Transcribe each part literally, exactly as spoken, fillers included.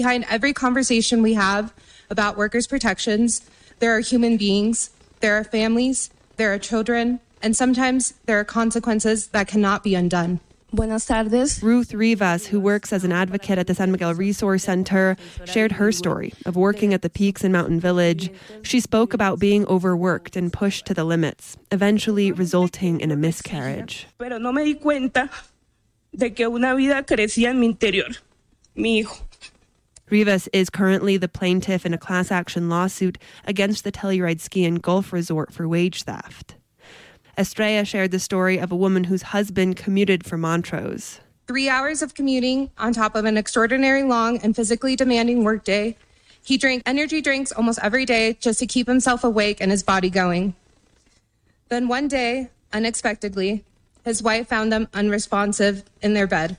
Behind every conversation we have about workers' protections, there are human beings, there are families, there are children, and sometimes there are consequences that cannot be undone. Buenas tardes. Ruth Rivas, who works as an advocate at the San Miguel Resource Center, shared her story of working at the peaks in Mountain Village. She spoke about being overworked and pushed to the limits, eventually resulting in a miscarriage. Pero no me di cuenta de que una vida crecía en mi interior, mi hijo. Rivas is currently the plaintiff in a class action lawsuit against the Telluride Ski and Golf Resort for wage theft. Estrella shared the story of a woman whose husband commuted from Montrose. Three hours of commuting on top of an extraordinary long and physically demanding workday. He drank energy drinks almost every day just to keep himself awake and his body going. Then one day, unexpectedly, his wife found them unresponsive in their bed.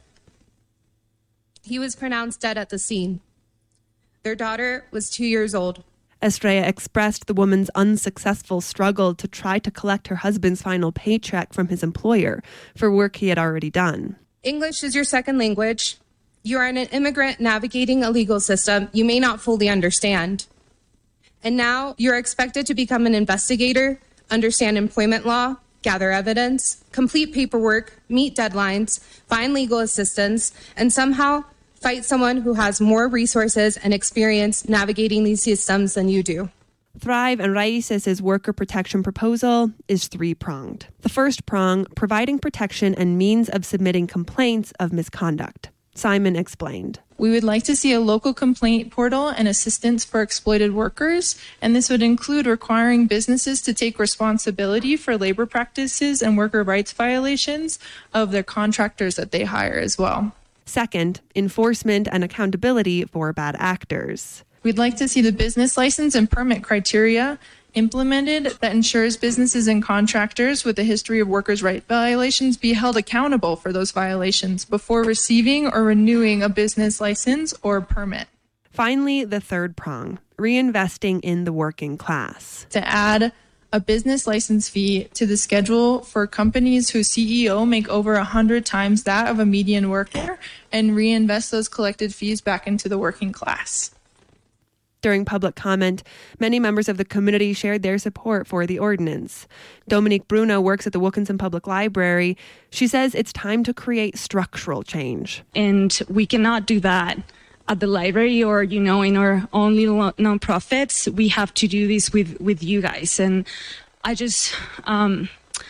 He was pronounced dead at the scene. Their daughter was two years old. Estrella expressed the woman's unsuccessful struggle to try to collect her husband's final paycheck from his employer for work he had already done. English is your second language. You are an immigrant navigating a legal system you may not fully understand. And now you're expected to become an investigator, understand employment law, gather evidence, complete paperwork, meet deadlines, find legal assistance, and somehow fight someone who has more resources and experience navigating these systems than you do. Thrive and Raices' worker protection proposal is three-pronged. The first prong, providing protection and means of submitting complaints of misconduct. Simon explained. We would like to see a local complaint portal and assistance for exploited workers, and this would include requiring businesses to take responsibility for labor practices and worker rights violations of their contractors that they hire as well. Second, enforcement and accountability for bad actors. We'd like to see the business license and permit criteria implemented that ensures businesses and contractors with a history of workers' rights violations be held accountable for those violations before receiving or renewing a business license or permit. Finally, the third prong, reinvesting in the working class. To add a business license fee to the schedule for companies whose C E O make over one hundred times that of a median worker and reinvest those collected fees back into the working class. During public comment, many members of the community shared their support for the ordinance. Dominique Bruno works at the Wilkinson Public Library. She says it's time to create structural change. And we cannot do that at the library or, you know, in our own little nonprofits. We have to do this with, with you guys. And I just, um,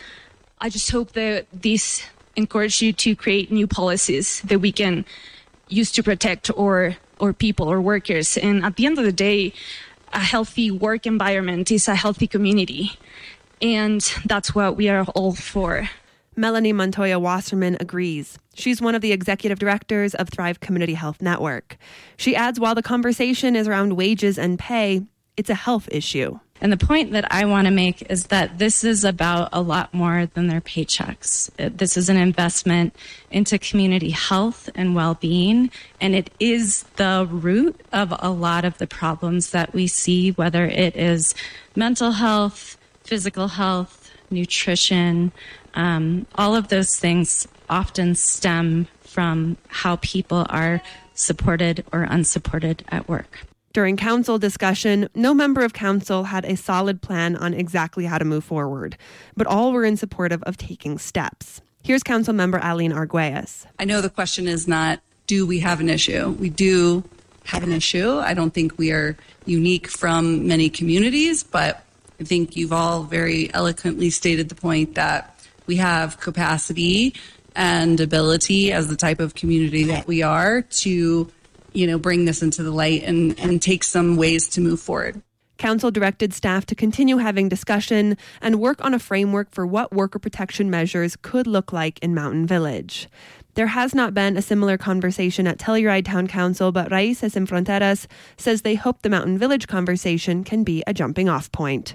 I just hope that this encourages you to create new policies that we can use to protect our or people or workers. And at the end of the day, a healthy work environment is a healthy community. And that's what we are all for. Melanie Montoya Wasserman agrees. She's one of the executive directors of Thrive Community Health Network. She adds while the conversation is around wages and pay, it's a health issue. And the point that I want to make is that this is about a lot more than their paychecks. This is an investment into community health and well-being, and it is the root of a lot of the problems that we see, whether it is mental health, physical health, nutrition. Um, all of those things often stem from how people are supported or unsupported at work. During council discussion, no member of council had a solid plan on exactly how to move forward, but all were in support of, of taking steps. Here's council member Aline Arguelles. I know the question is not, do we have an issue? We do have an issue. I don't think we are unique from many communities, but I think you've all very eloquently stated the point that we have capacity and ability as the type of community that we are to you know, bring this into the light and, and take some ways to move forward. Council directed staff to continue having discussion and work on a framework for what worker protection measures could look like in Mountain Village. There has not been a similar conversation at Telluride Town Council, but Raices Sin Fronteras says they hope the Mountain Village conversation can be a jumping-off point.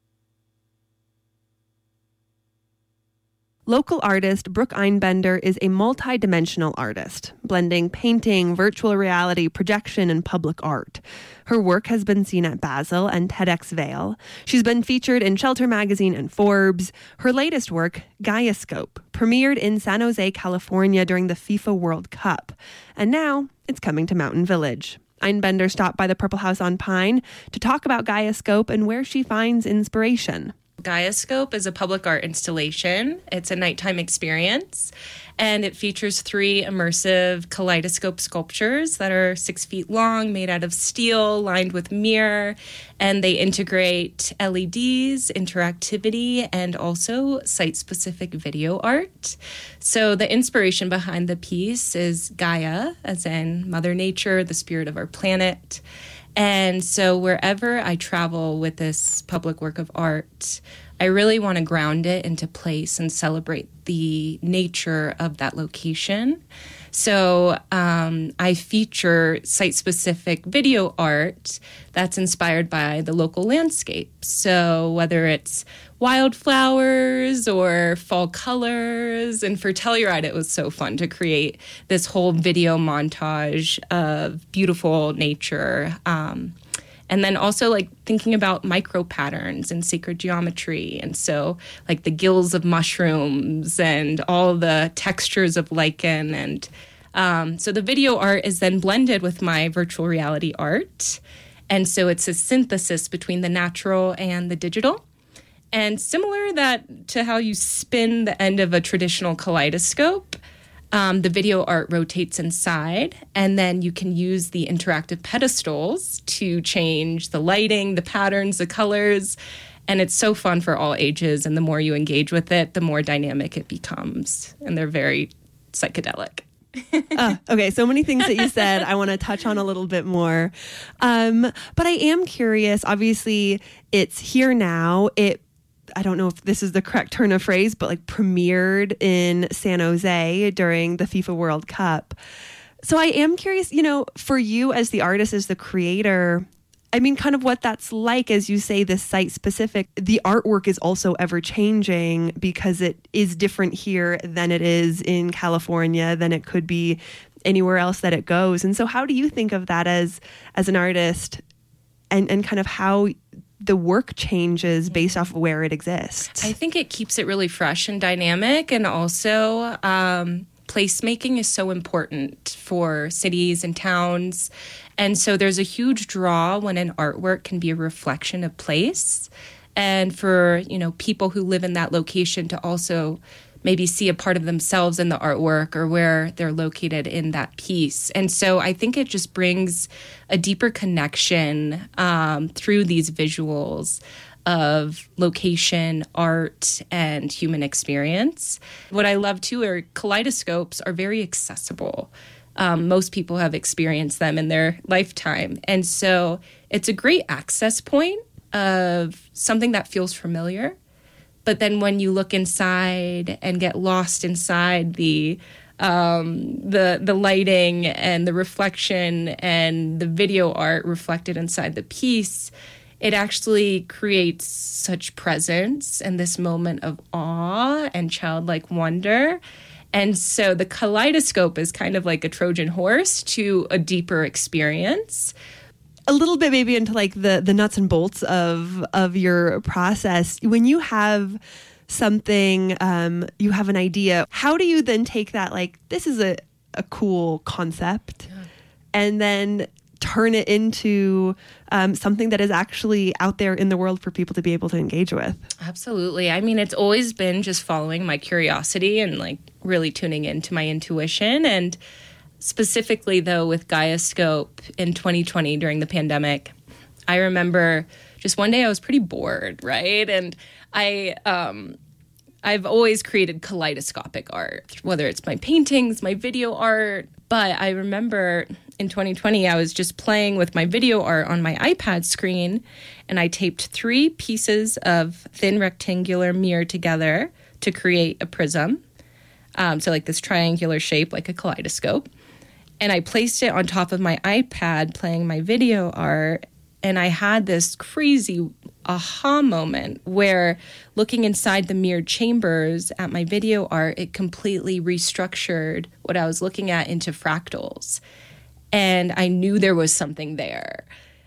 Local artist Brooke Einbender is a multi-dimensional artist, blending painting, virtual reality, projection, and public art. Her work has been seen at Basel and TEDx Vail. She's been featured in Shelter Magazine and Forbes. Her latest work, Gaiascope, premiered in San Jose, California during the FIFA World Cup. And now it's coming to Mountain Village. Einbender stopped by the Purple House on Pine to talk about Gaiascope and where she finds inspiration. Gaiascope is a public art installation. It's a nighttime experience, and it features three immersive kaleidoscope sculptures that are six feet long, made out of steel, lined with mirror, and they integrate L E Ds, interactivity, and also site-specific video art. So the inspiration behind the piece is Gaia, as in Mother Nature, the spirit of our planet. And so wherever I travel with this public work of art, I really want to ground it into place and celebrate the nature of that location. So um, I feature site-specific video art that's inspired by the local landscape. So whether it's wildflowers or fall colors, and for Telluride, it was so fun to create this whole video montage of beautiful nature. Um, And then also like thinking about micro patterns and sacred geometry. And so like the gills of mushrooms and all the textures of lichen. And um, so the video art is then blended with my virtual reality art. And so it's a synthesis between the natural and the digital. And similar that to how you spin the end of a traditional kaleidoscope, Um, the video art rotates inside, and then you can use the interactive pedestals to change the lighting, the patterns, the colors, and it's so fun for all ages, and the more you engage with it, the more dynamic it becomes, and they're very psychedelic. uh, okay, so many things that you said I want to touch on a little bit more. Um, but I am curious, obviously, it's here now. It I don't know if this is the correct turn of phrase, but like premiered in San Jose during the FIFA World Cup. So I am curious, you know, for you as the artist, as the creator, I mean, kind of what that's like, as you say, this site specific. The artwork is also ever changing because it is different here than it is in California, than it could be anywhere else that it goes. And so how do you think of that as as an artist, and, and kind of how the work changes based off of where it exists? I think it keeps it really fresh and dynamic, and also um, placemaking is so important for cities and towns. And so there's a huge draw when an artwork can be a reflection of place, and for, you know, people who live in that location to also maybe see a part of themselves in the artwork or where they're located in that piece. And so I think it just brings a deeper connection um, through these visuals of location, art, and human experience. What I love too are kaleidoscopes are very accessible. Um, most people have experienced them in their lifetime. And so it's a great access point of something that feels familiar. But then when you look inside and get lost inside the um, the the lighting and the reflection and the video art reflected inside the piece, it actually creates such presence and this moment of awe and childlike wonder. And so the kaleidoscope is kind of like a Trojan horse to a deeper experience. A little bit maybe into like the, the nuts and bolts of of your process. When you have something, um, you have an idea, how do you then take that, like, this is a, a cool concept, yeah, and then turn it into um, something that is actually out there in the world for people to be able to engage with? Absolutely. I mean, it's always been just following my curiosity and like really tuning into my intuition. And specifically, though, with Gaiascope in twenty twenty during the pandemic, I remember just one day I was pretty bored, right? And I, um, I've always created kaleidoscopic art, whether it's my paintings, my video art. But I remember in twenty twenty, I was just playing with my video art on my iPad screen, and I taped three pieces of thin rectangular mirror together to create a prism. Um, so like this triangular shape, like a kaleidoscope. And I placed it on top of my iPad playing my video art. And I had this crazy aha moment where looking inside the mirrored chambers at my video art, it completely restructured what I was looking at into fractals. And I knew there was something there.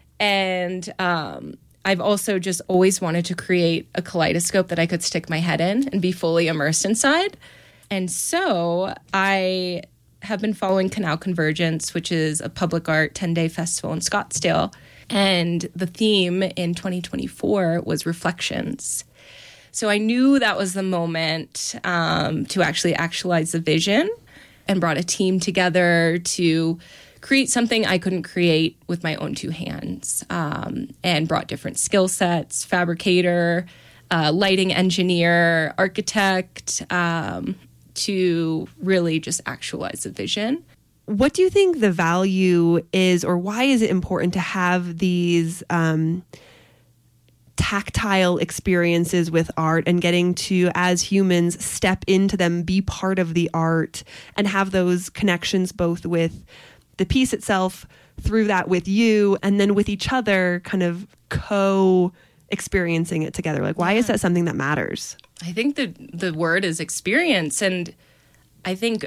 And um, I've also just always wanted to create a kaleidoscope that I could stick my head in and be fully immersed inside. And so I have been following Canal Convergence, which is a public art ten-day festival in Scottsdale. And the theme in twenty twenty-four was reflections. So I knew that was the moment um, to actually actualize the vision, and brought a team together to create something I couldn't create with my own two hands, um, and brought different skill sets, fabricator, uh, lighting engineer, architect, um, to really just actualize the vision. What do you think the value is, or why is it important to have these um, tactile experiences with art and getting to, as humans, step into them, be part of the art, and have those connections both with the piece itself, through that with you, and then with each other, kind of co-experiencing it together? Like, why yeah. is that something that matters? I think the the word is experience. And I think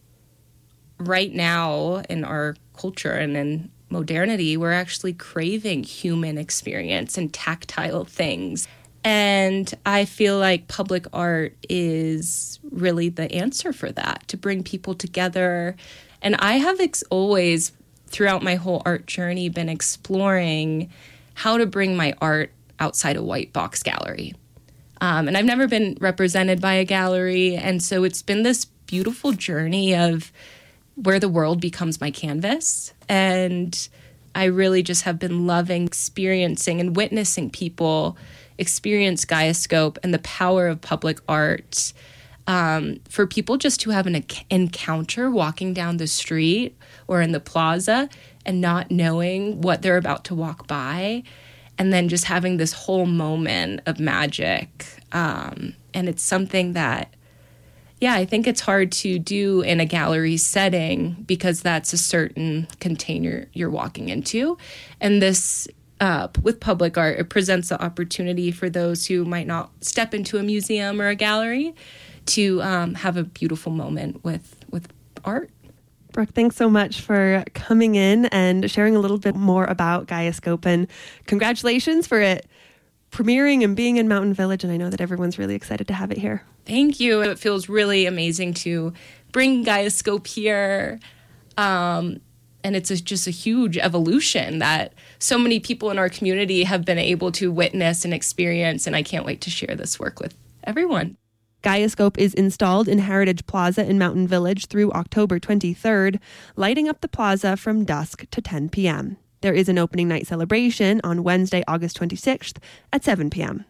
right now in our culture and in modernity, we're actually craving human experience and tactile things. And I feel like public art is really the answer for that, to bring people together. And I have ex- always, throughout my whole art journey, been exploring how to bring my art outside a white box gallery. Um, and I've never been represented by a gallery. And so it's been this beautiful journey of where the world becomes my canvas. And I really just have been loving experiencing and witnessing people experience Gaiascope and the power of public art. Um, for people just to have an encounter walking down the street or in the plaza and not knowing what they're about to walk by, and then just having this whole moment of magic. Um, and it's something that, yeah, I think it's hard to do in a gallery setting because that's a certain container you're walking into. And this, uh, with public art, it presents the opportunity for those who might not step into a museum or a gallery to um, have a beautiful moment with, with art. Brooke, thanks so much for coming in and sharing a little bit more about Gaiascope, and congratulations for it premiering and being in Mountain Village. And I know that everyone's really excited to have it here. Thank you. It feels really amazing to bring Gaiascope here. Um, and it's a, just a huge evolution that so many people in our community have been able to witness and experience. And I can't wait to share this work with everyone. Gaiascope is installed in Heritage Plaza in Mountain Village through October twenty-third, lighting up the plaza from dusk to ten p.m. There is an opening night celebration on Wednesday, August twenty-sixth at seven p.m.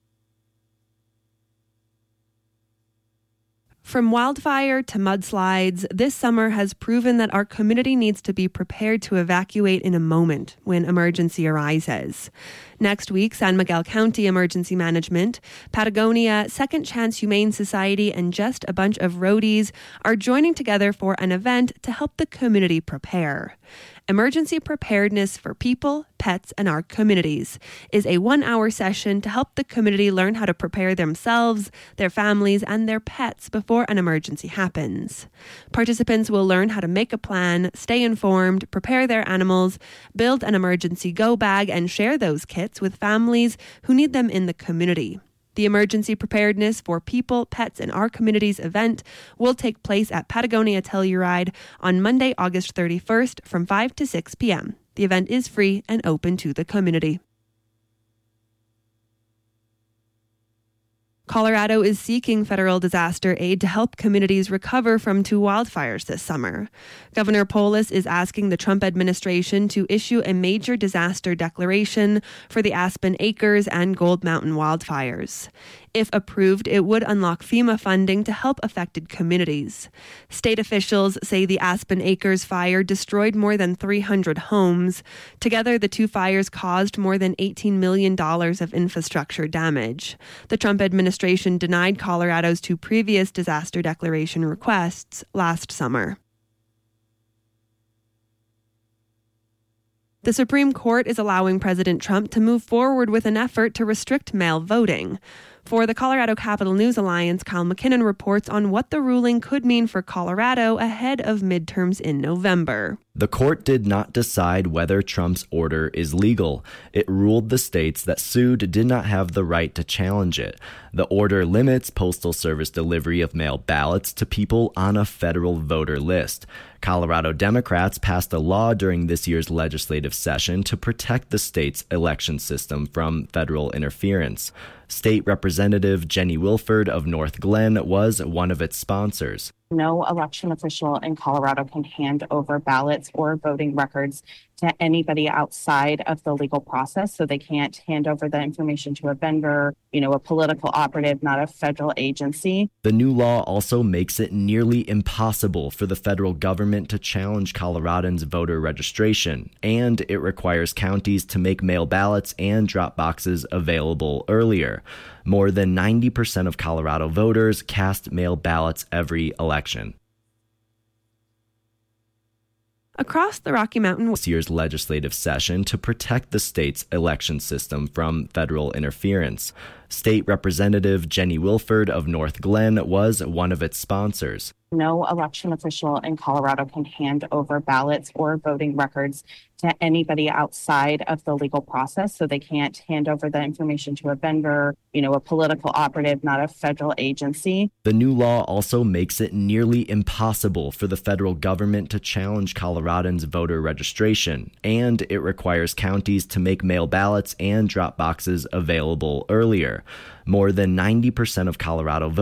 From wildfire to mudslides, this summer has proven that our community needs to be prepared to evacuate in a moment when emergency arises. Next week, San Miguel County Emergency Management, Patagonia, Second Chance Humane Society, and just a bunch of roadies are joining together for an event to help the community prepare. Emergency Preparedness for People, Pets, and Our Communities is a one-hour session to help the community learn how to prepare themselves, their families, and their pets before an emergency happens. Participants will learn how to make a plan, stay informed, prepare their animals, build an emergency go bag, and share those kits with families who need them in the community. The Emergency Preparedness for People, Pets, and Our Communities event will take place at Patagonia Telluride on Monday, August thirty-first from five to six p.m. The event is free and open to the community. Colorado is seeking federal disaster aid to help communities recover from two wildfires this summer. Governor Polis is asking the Trump administration to issue a major disaster declaration for the Aspen Acres and Gold Mountain wildfires. If approved, it would unlock FEMA funding to help affected communities. State officials say the Aspen Acres fire destroyed more than three hundred homes. Together, the two fires caused more than eighteen million dollars of infrastructure damage. The Trump administration denied Colorado's two previous disaster declaration requests last summer. The Supreme Court is allowing President Trump to move forward with an effort to restrict mail voting. For the Colorado Capital News Alliance, Kyle McKinnon reports on what the ruling could mean for Colorado ahead of midterms in November. The court did not decide whether Trump's order is legal. It ruled the states that sued did not have the right to challenge it. The order limits Postal Service delivery of mail ballots to people on a federal voter list. Colorado Democrats passed a law during this year's legislative session to protect the state's election system from federal interference. State Representative Jenny Wilford of North Glen was one of its sponsors. No election official in Colorado can hand over ballots or voting records to anybody outside of the legal process. So they can't hand over the information to a vendor, you know, a political operative, not a federal agency. The new law also makes it nearly impossible for the federal government to challenge Coloradans' voter registration, and it requires counties to make mail ballots and drop boxes available earlier. More than ninety percent of Colorado voters cast mail ballots every election. Across the Rocky Mountain, this year's legislative session to protect the state's election system from federal interference. State Representative Jenny Wilford of North Glen was one of its sponsors. No election official in Colorado can hand over ballots or voting records to anybody outside of the legal process. So they can't hand over the information to a vendor, you know, a political operative, not a federal agency. The new law also makes it nearly impossible for the federal government to challenge Coloradans' voter registration, and it requires counties to make mail ballots and drop boxes available earlier. More than ninety percent of Colorado voters